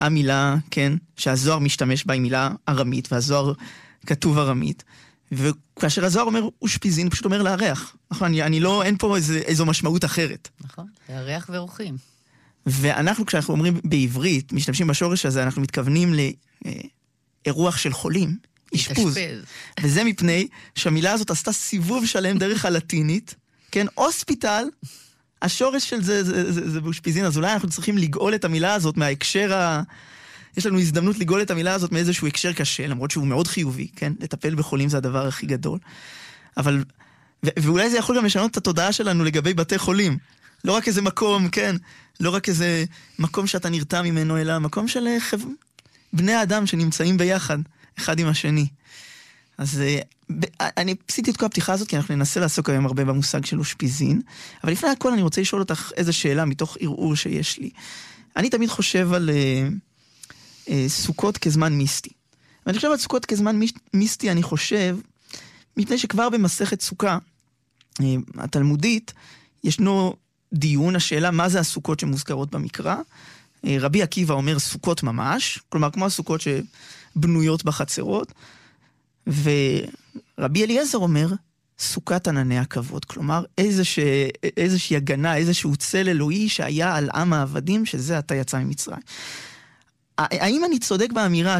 המילה, כן, שהזוהר משתמש בה היא מילה ארמית, והזוהר כתוב ארמית, וכאשר הזוהר אומר אושפיזין, הוא פשוט אומר לארח. נכון, אין פה איזו משמעות אחרת. נכון, לארח ואורחים. ואנחנו, כשאנחנו אומרים בעברית, משתמשים בשורש הזה, אנחנו מתכוונים לאירוח של חולים, אשפוז. וזה מפני שהמילה הזאת עשתה סיבוב שלם דרך הלטינית, כן, אוספיטל, השורש של זה באושפיזין, אז אולי אנחנו צריכים לגאול את המילה הזאת מההקשר יש לנו הזדמנות לגאול את המילה הזאת מאיזשהו הקשר קשה, למרות שהוא מאוד חיובי, כן? לטפל בחולים זה הדבר הכי גדול. אבל, ואולי זה יכול גם לשנות את התודעה שלנו לגבי בתי חולים. לא רק איזה מקום, כן? לא רק איזה מקום שאתה נרתע ממנו, אלא מקום של בני האדם שנמצאים ביחד, אחד עם השני. אז אני עשיתי את כל הפתיחה הזאת, כי אנחנו ננסה לעסוק היום הרבה במושג של אושפיזין, אבל לפני הכל אני רוצה לשאול אותך איזו שאלה מתוך ערעור שיש לי. אני תמיד חושב על סוכות כזמן מיסטי. ואני חושב על סוכות כזמן מיסטי, אני חושב, מפני שכבר במסכת סוכה, התלמודית, ישנו דיון, השאלה מה זה הסוכות שמוזכרות במקרא. רבי עקיבא אומר סוכות ממש, כלומר כמו הסוכות שבנויות בחצרות, ורבי אליעזר אומר סוכת ענני הכבוד, כלומר איזושהי הגנה, איזשהו צל אלוהי שהיה על עם העבדים, שזה עתה יצא ממצרים. האם אני צודק באמירה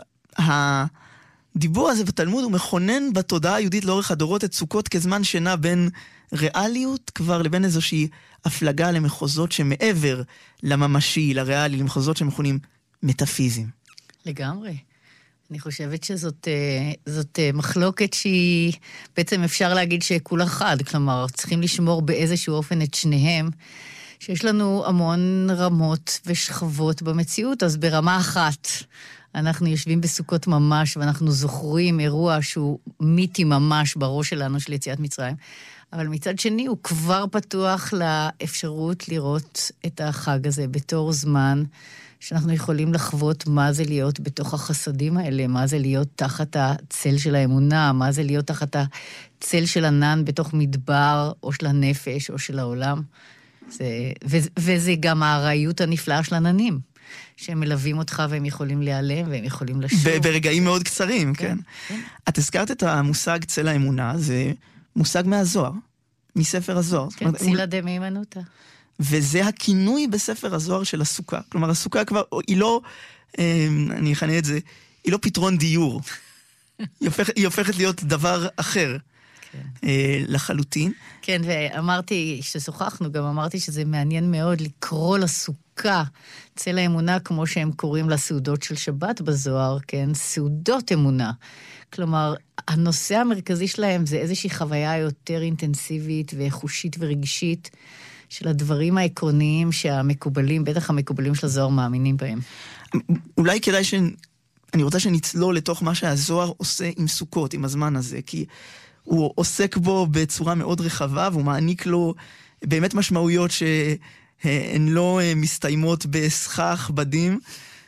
שהדיבור הזה בתלמוד הוא מכונן בתודעה היהודית לאורך הדורות את סוכות כזמן שינה בין ריאליות כבר לבין איזושהי הפלגה למחוזות שמעבר לממשי, לריאלי, למחוזות שמכונים מטאפיזיים? לגמרי. אני חושבת שזאת מחלוקת שהיא, בעצם אפשר להגיד שכולה חד, כלומר, צריכים לשמור באיזשהו אופן את שניהם, שיש לנו המון רמות ושכבות במציאות, אז ברמה אחת אנחנו יושבים בסוכות ממש, ואנחנו זוכרים אירוע שהוא מיתי ממש בראש שלנו של יציאת מצרים, אבל מצד שני הוא כבר פתוח לאפשרות לראות את החג הזה בתור זמן, שאנחנו יכולים לחוות מה זה להיות בתוך החסדים האלה, מה זה להיות תחת הצל של האמונה, מה זה להיות תחת הצל של ענן בתוך מדבר, או של הנפש, או של העולם. וזה גם הארעיות הנפלאה של עננים, שהם מלווים אותך והם יכולים להיעלם, והם יכולים לשוב. ברגעים מאוד קצרים, כן. את הזכרת את המושג צל האמונה, זה מושג מהזוהר, מספר הזוהר. כן, צילה דמיימנותא. וזה הכינוי בספר הזוהר של הסוכה. כלומר, הסוכה כבר, היא לא, אני אכנה את זה, היא לא פתרון דיור. היא הופכת להיות דבר אחר. לחלוטין. כן, ואמרתי, ששוחחנו, גם אמרתי שזה מעניין מאוד לקרוא לסוכה צל האמונה, כמו שהם קוראים לסעודות של שבת בזוהר, כן? סעודות אמונה. כלומר, הנושא המרכזי שלהם זה איזושהי חוויה יותר אינטנסיבית וחושית ורגשית, של הדברים העקרוניים שהמקובלים, בטח המקובלים של הזוהר מאמינים בהם. אולי כדאי אני רוצה שנצלול לתוך מה שהזוהר עושה עם סוכות, עם הזמן הזה, כי הוא עוסק בו בצורה מאוד רחבה, והוא מעניק לו באמת משמעויות שהן לא מסתיימות בסכך בדים,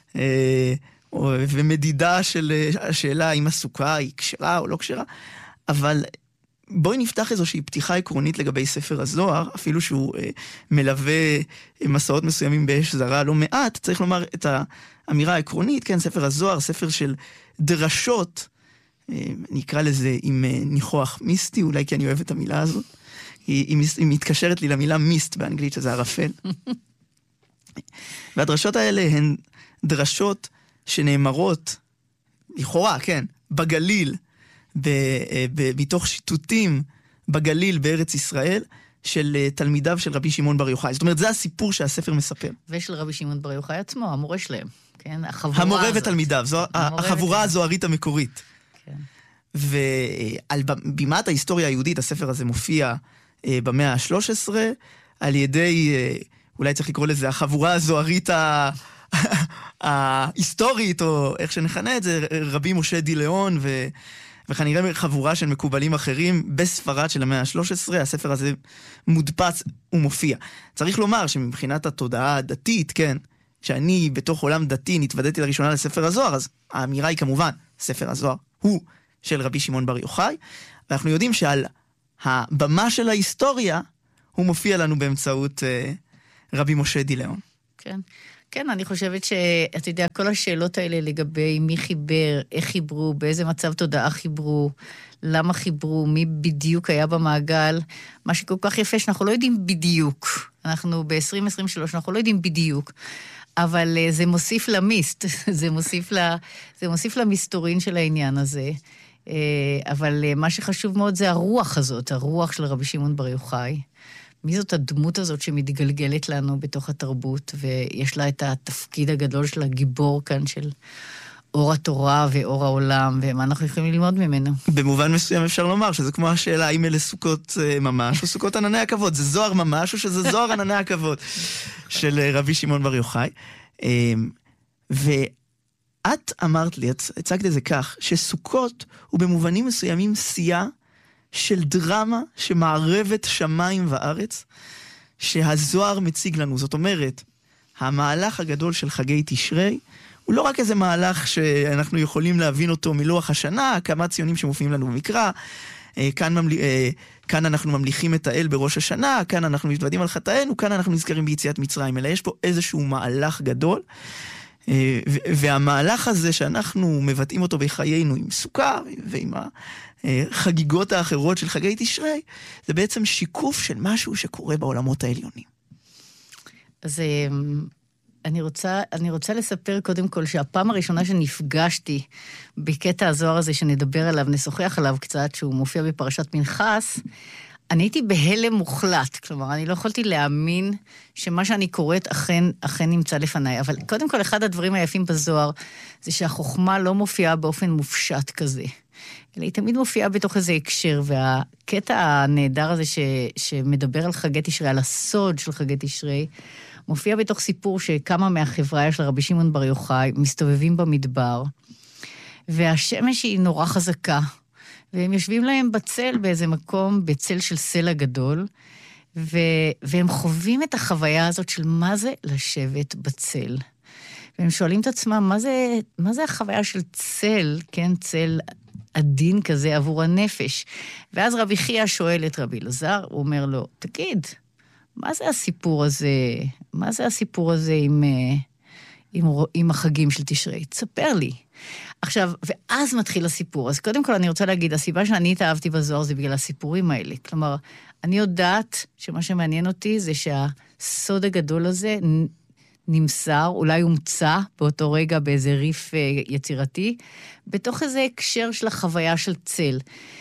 ומדידה של השאלה אם הסוכה היא כשרה או לא כשרה, אבל בואי נפתח איזושהי פתיחה עקרונית לגבי ספר הזוהר, אפילו שהוא מלווה מסעות מסוימים באש זרה לא מעט, צריך לומר את האמירה העקרונית, כן, ספר הזוהר, ספר של דרשות, אני אקרא לזה עם ניחוח מיסטי, אולי כי אני אוהב את המילה הזאת, היא מתקשרת לי למילה מיסט באנגלית, שזה ערפל. והדרשות האלה הן דרשות שנאמרות, לכאורה, כן, בגליל, מתוך שיטוטים בגליל בארץ ישראל, של תלמידיו של רבי שמעון בר יוחאי. זאת אומרת, זה הסיפור שהספר מספר. ושל רבי שמעון בר יוחאי עצמו, המורה שלהם. כן? המורה ותלמידיו, זו החבורה הזוהרית המקורית. כן. ועל בימת ההיסטוריה היהודית, הספר הזה מופיע במאה ה-13, על ידי, אולי צריך לקרוא לזה, החבורה הזוהרית ההיסטורית, או איך שנכנה את זה, רבי משה דילאון, וכנראה חבורה של מקובלים אחרים בספרד של המאה ה-13, הספר הזה מודפס ומופיע. צריך לומר שמבחינת התודעה הדתית, כן, שאני בתוך עולם דתי נתוודעתי לראשונה לספר הזוהר, אז האמירה היא כמובן, ספר הזוהר הוא של רבי שמעון בר יוחאי, ואנחנו יודעים שעל הבמה של ההיסטוריה, הוא מופיע לנו באמצעות רבי משה דילאון. כן. כן, אני חושבת שאתה יודע, כל השאלות האלה לגבי מי חיבר, איך חיברו, באיזה מצב תודעה חיברו, למה חיברו, מי בדיוק היה במעגל, מה שכל כך יפה שאנחנו לא יודעים בדיוק. אנחנו ב-2023, אנחנו לא יודעים בדיוק. אבל זה מוסיף למיסט, זה מוסיף למסתורין של העניין הזה. אבל מה שחשוב מאוד זה הרוח הזאת, הרוח של רבי שמעון בר יוחאי. מי זאת הדמות הזאת שמתגלגלת לנו בתוך התרבות, ויש לה את התפקיד הגדול של הגיבור כאן, של אור התורה ואור העולם, ומה אנחנו יכולים ללמוד ממנו. במובן מסוים אפשר לומר שזה כמו השאלה, האם אלה סוכות ממש או סוכות ענני הכבוד, זה זוהר ממש או שזה זוהר ענני הכבוד של רבי שמעון בר יוחאי. ואת אמרת לי, הצגת את זה כך, שסוכות הוא במובנים מסוימים שיאה של דרמה שמערבת שמיים וארץ, שהזוהר מציג לנו. זאת אומרת, המהלך הגדול של חגי תשרי, הוא לא רק איזה מהלך שאנחנו יכולים להבין אותו מלוח השנה, כמה ציונים שמופיעים לנו במקרא, כאן אנחנו ממליכים את האל בראש השנה, כאן אנחנו מתוודעים על חטאינו, כאן אנחנו נזכרים ביציאת מצרים, אלא יש פה איזשהו מהלך גדול, והמהלך הזה שאנחנו מבטאים אותו בחיינו עם סוכה ועם החגיגות האחרות של חגי תשרי, זה בעצם שיקוף של משהו שקורה בעולמות העליונים. אז אני רוצה לספר קודם כל שהפעם הראשונה שנפגשתי בקטע הזוהר הזה שנדבר עליו, נשוחח עליו קצת, שהוא מופיע בפרשת מנחס, אני הייתי בהלם מוחלט, כלומר, אני לא יכולתי להאמין שמה שאני קוראת אכן נמצא לפניי, אבל קודם כל אחד הדברים היפים בזוהר, זה שהחוכמה לא מופיעה באופן מופשט כזה, אלא היא תמיד מופיעה בתוך איזה הקשר, והקטע הנהדר הזה שמדבר על חגי תשרי, על הסוד של חגי תשרי, מופיע בתוך סיפור שכמה מהחברה של רבי שמעון בר יוחאי מסתובבים במדבר, והשמש היא נורא חזקה, והם יושבים להם בצל באיזה מקום, בצל של סלע גדול, והם חווים את החוויה הזאת של מה זה לשבת בצל. והם שואלים את עצמם, מה זה החוויה של צל, כן, צל עדין כזה עבור הנפש. ואז רבי חייא שואל את רבי אלעזר, הוא אומר לו, תגיד, מה זה הסיפור הזה? מה זה הסיפור הזה עם החגים של תשרי? תספר לי. עכשיו, ואז מתחיל הסיפור. אז קודם כל אני רוצה להגיד, הסיבה שאני התאהבתי בזוהר זה בגלל הסיפורים האלה. כלומר, אני יודעת שמה שמעניין אותי זה שהסוד הגדול הזה נמסר, אולי הומצא באותו רגע באיזה ריף יצירתי, בתוך איזה הקשר של החוויה של צל.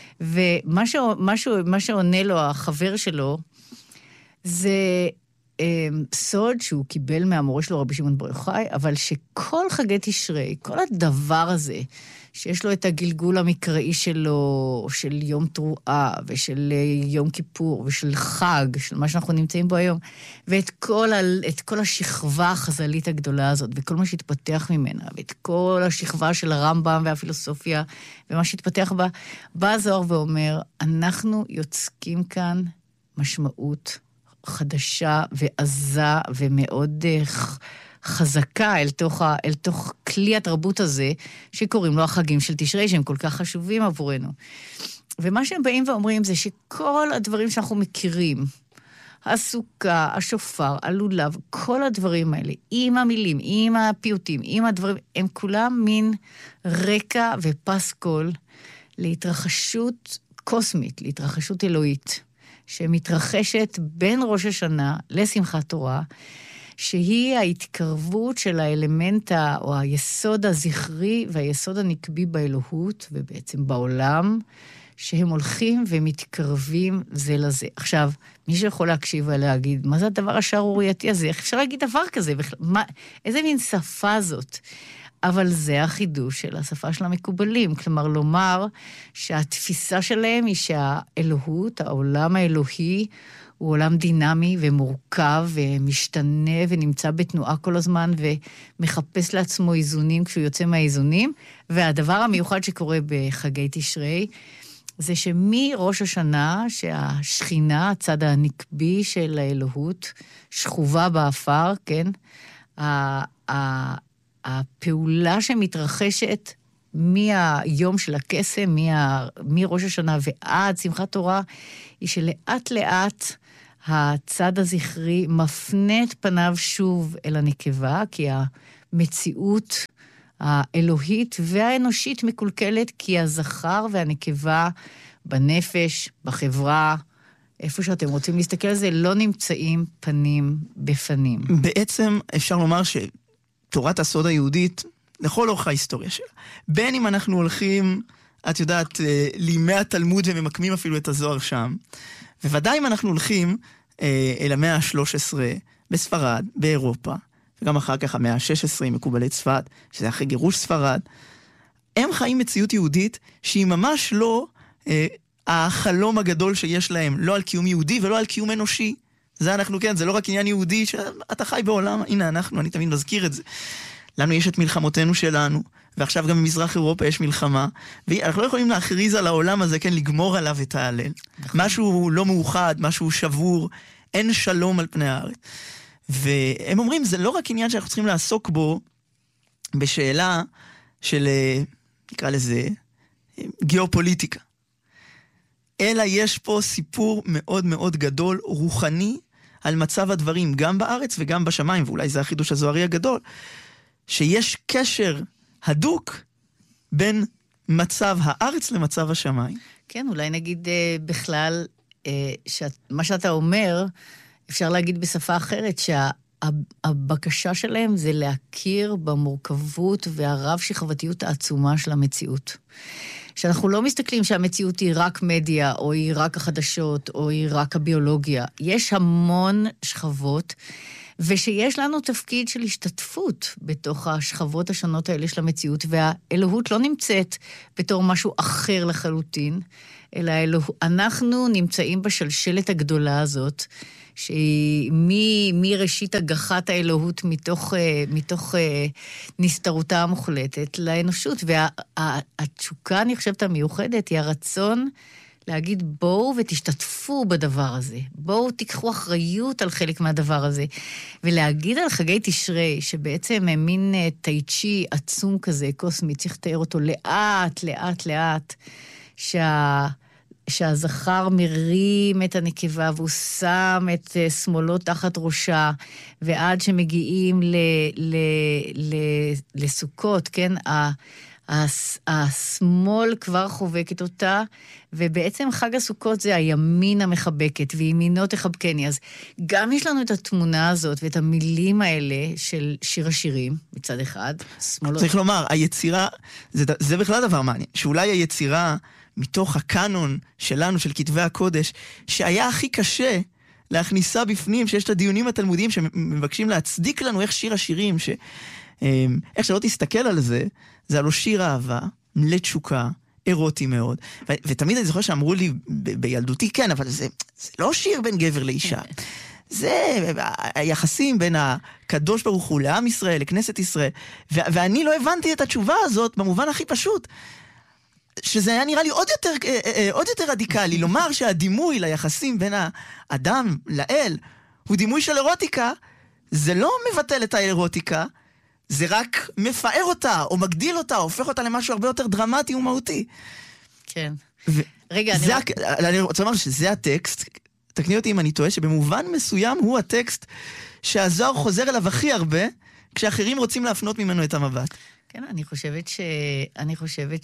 ומה שעונה לו החבר שלו, זה סוד שהוא קיבל מהמורה שלו רבי שמעון בר יוחאי, אבל שכל חגי תשרי, כל הדבר הזה, שיש לו את הגלגול המקראי שלו, של יום תרועה, ושל יום כיפור, ושל חג, של מה שאנחנו נמצאים בו היום, ואת כל השכבה החז"לית הגדולה הזאת, וכל מה שהתפתח ממנה, ואת כל השכבה של הרמב"ם והפילוסופיה, ומה שהתפתח בה, בא הזוהר ואומר, אנחנו יוצקים כאן משמעות חדשה ועזה ומאוד חזקה אל תוך כלי התרבות הזה, שקוראים לו החגים של תשרי, שהם כל כך חשובים עבורנו. ומה שהם באים ואומרים זה שכל הדברים שאנחנו מכירים, הסוכה, השופר, הלולב, כל הדברים האלה, עם המילים, עם הפיוטים, עם הדברים, הם כולם מין רקע ופסקול להתרחשות קוסמית, להתרחשות אלוהית. שמתרחשת בין ראש השנה לשמחת תורה, שהיא ההתקרבות של האלמנט או היסוד הזכרי והיסוד הנקבי באלוהות, ובעצם בעולם, שהם הולכים ומתקרבים זה לזה. עכשיו, מי שיכול להקשיב ולהגיד, מה זה הדבר השערורייתי הזה? איך אפשר להגיד דבר כזה? איזה מין שפה זאת? אבל זה החידוש של השפה של המקובלים, כלומר לומר שהתפיסה שלהם היא שהאלוהות, העולם האלוהי, הוא עולם דינמי ומורכב ומשתנה ונמצא בתנועה כל הזמן ומחפש לעצמו איזונים כשהוא יוצא מהאיזונים, והדבר המיוחד שקורה בחגי תשרי זה שמראש השנה שהשכינה, הצד הנקבי של האלוהות, שכובה באפר, כן, הפעולה שמתרחשת מהיום של הקסם, מראש השנה ועד שמחת תורה, היא שלאט לאט הצד הזכרי מפנה את פניו שוב אל הנקבה, כי המציאות האלוהית והאנושית מקולקלת, כי הזכר והנקבה בנפש, בחברה, איפה שאתם רוצים להסתכל על זה, לא נמצאים פנים בפנים. בעצם אפשר לומר שתורת הסוד היהודית, לכל אורך ההיסטוריה שלה, בין אם אנחנו הולכים, את יודעת, לימי התלמוד וממקמים אפילו את הזוהר שם, וודאי אם אנחנו הולכים אל המאה ה-13 בספרד, באירופה, וגם אחר כך המאה ה-16 עם מקובלי צפת, שזה אחרי גירוש ספרד, הם חיים מציאות יהודית שהיא ממש לא החלום הגדול שיש להם, לא על קיום יהודי ולא על קיום אנושי. זה אנחנו, כן, זה לא רק עניין יהודי, שאתה חי בעולם, הנה אני תמיד מזכיר את זה. לנו יש את מלחמותינו שלנו, ועכשיו גם במזרח אירופה יש מלחמה, ואנחנו לא יכולים להכריז על העולם הזה, כן, לגמור עליו את ההלל. משהו לא מאוחד, משהו שבור, אין שלום על פני הארץ. והם אומרים, זה לא רק עניין שאנחנו צריכים לעסוק בו, בשאלה של, נקרא לזה, גיאופוליטיקה. אלא יש פה סיפור מאוד מאוד גדול, רוחני, על מצב הדברים, גם בארץ וגם בשמיים, ואולי זה החידוש הזוהרי הגדול, שיש קשר הדוק בין מצב הארץ למצב השמיים. כן, אולי נגיד בכלל, מה שאתה אומר, אפשר להגיד בשפה אחרת, שהבקשה שלהם זה להכיר במורכבות והרב שכבתיות העצומה של המציאות. שאנחנו לא מסתכלים שהמציאות היא רק מדיה, או היא רק החדשות, או היא רק הביולוגיה. יש המון שכבות, ושיש לנו תפקיד של השתתפות בתוך השכבות השונות האלה של המציאות, והאלוהות לא נמצאת בתור משהו אחר לחלוטין, אלא אנחנו נמצאים בשלשלת הגדולה הזאת, שהיא מראשית הגחת האלוהות מתוך נסתרותה המוחלטת לאנושות. והתשוקה, אני חושבת, המיוחדת, היא הרצון להגיד בואו ותשתתפו בדבר הזה. בואו תיקחו אחריות על חלק מהדבר הזה. ולהגיד על חגי תשרי, שבעצם מין טייצ'י עצום כזה, קוסמי, צריך לתאר אותו לאט, לאט, לאט, שהזכר מרים את הנקבה, והוא שם את שמאלו תחת ראשה, ועד שמגיעים לסוכות, כן? השמאל כבר חובקת אותה, ובעצם חג הסוכות זה הימין המחבקת, וימינו תחבקני. אז גם יש לנו את התמונה הזאת, ואת המילים האלה של שיר השירים, מצד אחד. צריך לומר, היצירה, זה בכלל דבר מעניין, שאולי היצירה מתוך הקאנון שלנו, של כתבי הקודש, שהיה הכי קשה להכניסה בפנים, שיש את הדיונים התלמודיים שמבקשים להצדיק לנו איך שיר השירים, איך שלא תסתכל על זה, זה הלא שיר אהבה, לתשוקה, אירוטי מאוד. ותמיד אני זוכר שאמרו לי בילדותי, כן, אבל זה לא שיר בין גבר לאישה. זה היחסים בין הקדוש ברוך הוא לעם ישראל, לכנסת ישראל. ואני לא הבנתי את התשובה הזאת במובן הכי פשוט. שזה היה נראה לי עוד יותר רדיקלי, לומר שהדימוי ליחסים בין האדם לאל הוא דימוי של אירוטיקה, זה לא מבטל את האירוטיקה, זה רק מפאר אותה, או מגדיל אותה, או הופך אותה למשהו הרבה יותר דרמטי ומהותי. כן. רגע, אני רוצה לומר שזה הטקסט, תקני אותי אם אני טועה, שבמובן מסוים הוא הטקסט שהזוהר חוזר אליו הכי הרבה, כשאחרים רוצים להפנות ממנו את המבט. כן, אני חושבת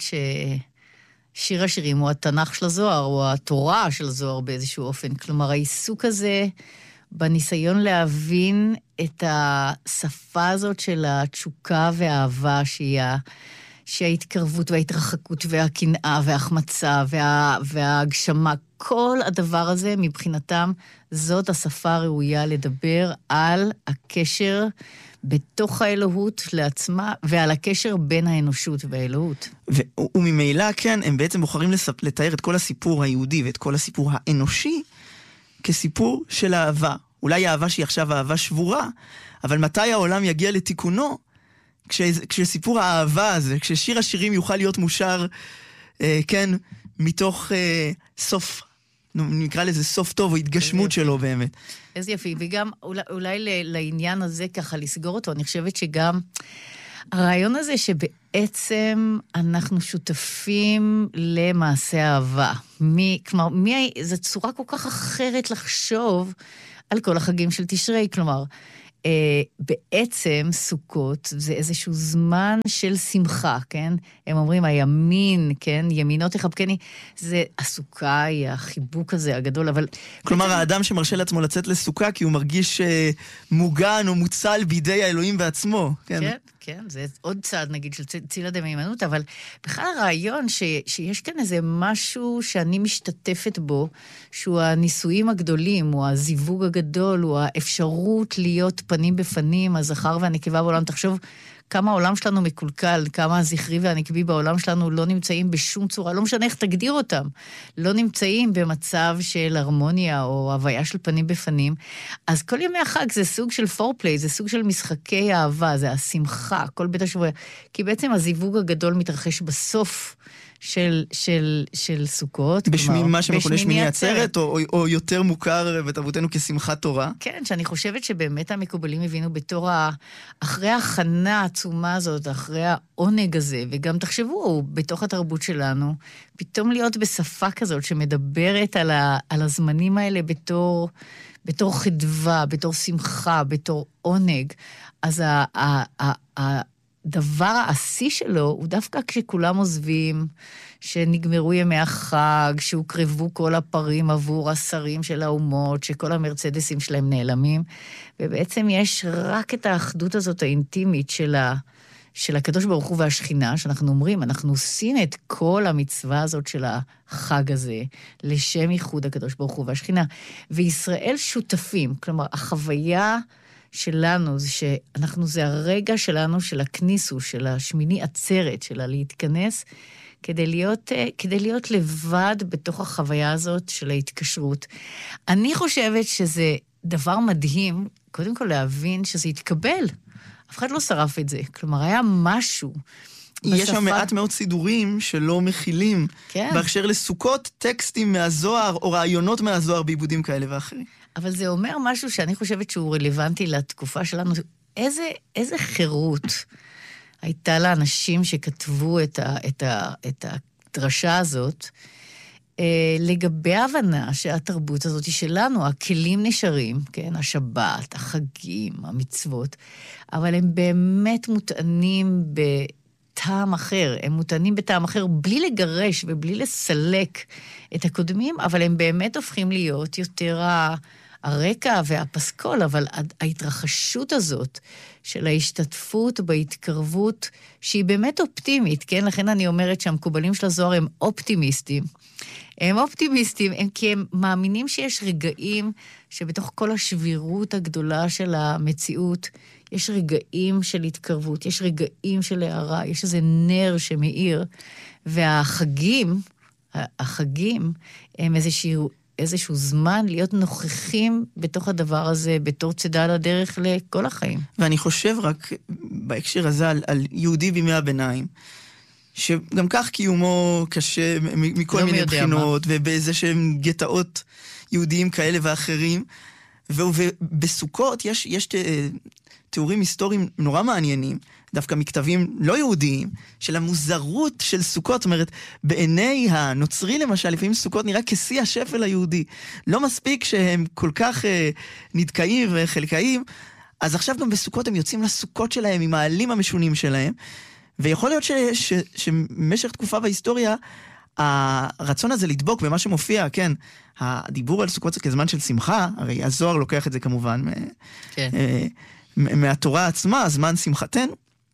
שיר השירים הוא התנ"ך של הזוהר, הוא התורה של הזוהר באיזשהו אופן. כלומר, העיסוק הזה בניסיון להבין את השפה הזאת של התשוקה והאהבה, שהיא ההתקרבות וההתרחקות והקנאה וההחמצה וההגשמה, כל הדבר הזה מבחינתם, זאת השפה הראויה לדבר על הקשר בתוך האלוהות לעצמה, ועל הקשר בין האנושות והאלוהות. וממילא, כן, הם בעצם בוחרים לתאר את כל הסיפור היהודי ואת כל הסיפור האנושי כסיפור של אהבה. אולי אהבה שהיא עכשיו אהבה שבורה, אבל מתי העולם יגיע לתיקונו? כשסיפור האהבה הזה, כששיר השירים יוכל להיות מושר, כן, מתוך סוף, נקרא לזה סוף טוב, או התגשמות שלו באמת. איזה יפי, וגם אולי לעניין הזה ככה לסגור אותו, אני חושבת שגם הרעיון הזה שבעצם אנחנו שותפים למעשה אהבה. כלומר, זו צורה כל כך אחרת לחשוב על כל החגים של תשרי, כלומר, בעצם סוכות זה איזשהו זמן של שמחה, כן? הם אומרים, הימין, כן? ימינות יחבקני, זה הסוכה, היא החיבוק הזה הגדול, אבל... כלומר, בעצם... האדם שמרשה לעצמו לצאת לסוכה, כי הוא מרגיש מוגן או מוצל בידי האלוהים בעצמו. כן, כן, כן, זה עוד צעד, נגיד, של צילה דמיימנות, אבל בכלל הרעיון שיש כאן איזה משהו שאני משתתפת בו, שהוא הניסויים הגדולים, הוא הזיווג הגדול, הוא האפשרות להיות פנים בפנים, הזכר והנקבה בעולם. תחשוב כמה העולם שלנו מקולקל, כמה הזכרי והנקבי בעולם שלנו לא נמצאים בשום צורה, לא משנה איך תגדיר אותם, לא נמצאים במצב של הרמוניה או הוויה של פנים בפנים. אז כל ימי החג זה סוג של פורפליי, זה סוג של משחקי אהבה, זה השמחה, כל בית השבוע, כי בעצם הזיווג הגדול מתרחש בסוף של סוכות. מה שמכונה שמיני עצרת, או יותר מוכר בתרבותנו כשמחת תורה. כן, שאני חושבת שבאמת המקובלים הבינו בתור אחרי ההכנה העצומה הזאת, אחרי העונג הזה, וגם תחשבו, בתוך התרבות שלנו, פתאום להיות בשפה כזאת שמדברת על הזמנים האלה בתור חדווה, בתור שמחה, בתור עונג, אז הדבר העשי שלו הוא דווקא כשכולם עוזבים, שנגמרו ימי החג, שהוקרבו כל הפרים עבור השרים של האומות, שכל המרצדסים שלהם נעלמים, ובעצם יש רק את האחדות הזאת האינטימית של הקדוש ברוך הוא והשכינה, שאנחנו אומרים, אנחנו עושים את כל המצווה הזאת של החג הזה, לשם ייחוד הקדוש ברוך הוא והשכינה, וישראל שותפים, כלומר, החוויה שלנו, זה הרגע שלנו, של הכניסו, של השמיני עצרת, שלה להתכנס, כדי להיות לבד בתוך החוויה הזאת של ההתקשרות. אני חושבת שזה דבר מדהים, קודם כל להבין שזה יתקבל. אף אחד לא שרף את זה. כלומר, היה משהו יש שם מעט מאוד סידורים שלא מכילים, כן. בהקשר לסוכות, טקסטים מהזוהר, או רעיונות מהזוהר בעיבודים כאלה ואחרים. אבל זה אומר משהו שאני חושבת שהוא רלוונטי לתקופה שלנו. איזה חירות הייתה לאנשים שכתבו את הדרשה הזאת, לגבי ההבנה שהתרבות הזאת היא שלנו, הכלים נשארים, כן? השבת, החגים, המצוות, אבל הם באמת מוטענים בטעם אחר, הם מוטענים בטעם אחר בלי לגרש ובלי לסלק את הקודמים, אבל הם באמת הופכים להיות יותר הרקע והפסקול, אבל ההתרחשות הזאת של ההשתתפות בהתקרבות, שהיא באמת אופטימית, כן? לכן אני אומרת שהמקובלים של הזוהר הם אופטימיסטים. הם אופטימיסטים, כי הם מאמינים שיש רגעים שבתוך כל השבירות הגדולה של המציאות, יש רגעים של התקרבות, יש רגעים של הערה, יש איזה נר שמאיר, והחגים הם איזשהו זמן להיות נוכחים בתוך הדבר הזה, בתור צידה לדרך לכל החיים. ואני חושב רק בהקשר הזה על יהודי בימי הביניים, שגם כך קיומו קשה מכל מיני בחינות, ובאיזה שהם גטאות יהודיים כאלה ואחרים, ובסוכות יש תיאורים היסטוריים נורא מעניינים, דווקא מכתבים לא יהודיים, של המוזרות של סוכות, זאת אומרת, בעיני הנוצרי למשל, לפעמים סוכות נראה כשיא השפל היהודי. לא מספיק שהם כל כך נדכאים וחלקאים, אז עכשיו גם בסוכות הם יוצאים לסוכות שלהם, עם העלים המשונים שלהם, ויכול להיות שמשך תקופה בהיסטוריה, הרצון הזה לדבוק במה שמופיע, כן, הדיבור על סוכות זה כזמן של שמחה, הרי הזוהר לוקח את זה כמובן, כן. מהתורה עצמה, זמן שמחתנו,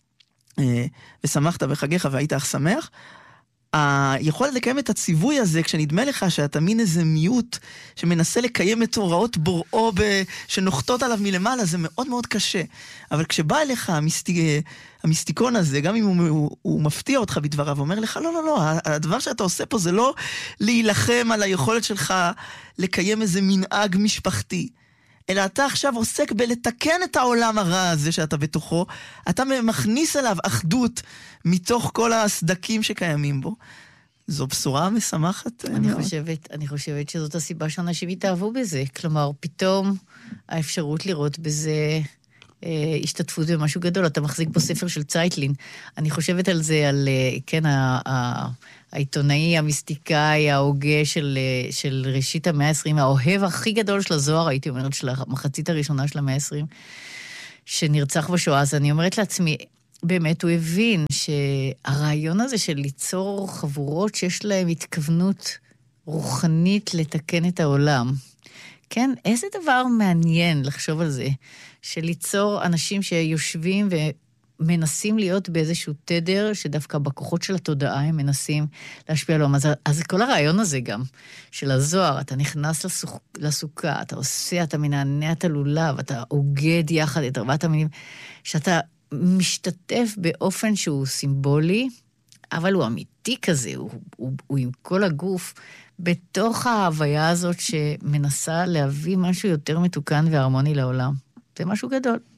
ושמחת בחגיך והיית אך שמח, יכול לקיים את הציווי הזה, כשנדמה לך שאתה מין איזה מיעוט, שמנסה לקיים את הוראות בוראו, שנוחתות עליו מלמעלה, זה מאוד מאוד קשה. אבל כשבא אליך המיסטיקון הזה, גם אם הוא מפתיע אותך בדבריו, ואומר לך, לא, הדבר שאתה עושה פה זה לא להילחם על היכולת שלך לקיים איזה מנהג משפחתי, אלא אתה עכשיו עוסק בלתקן את העולם הרע הזה שאתה בתוכו, אתה מכניס אליו אחדות מתוך כל הסדקים שקיימים בו. זו בשורה משמחת. אני חושבת שזאת הסיבה שאנשים התאהבו בזה. כלומר, פתאום האפשרות לראות בזה השתתפות במשהו גדול. אתה מחזיק פה ספר של צייטלין. אני חושבת על זה, על, כן, העיתונאי, המיסטיקאי, ההוגה של ראשית המאה ה-20, האוהב הכי גדול של הזוהר, הייתי אומרת, של המחצית הראשונה של המאה ה-20, שנרצח בשואה. אז אני אומרת לעצמי, באמת הוא הבין שהרעיון הזה של ליצור חבורות שיש להם התכוונות רוחנית לתקן את העולם, כן, איזה דבר מעניין לחשוב על זה, של ליצור אנשים שיושבים ומנסים להיות באיזשהו תדר, שדווקא בכוחות של התודעה הם מנסים להשפיע עליהם. אז כל הרעיון הזה גם, של הזוהר, אתה נכנס לסוכה, אתה עושה, אתה מנענע את הלולב, אתה אוגד יחד את ארבעת המינים, שאתה משתתף באופן שהוא סימבולי, אבל הוא אמיתי כזה, הוא עם כל הגוף, בתוך ההוויה הזאת שמנסה להביא משהו יותר מתוקן והרמוני לעולם. זה משהו גדול.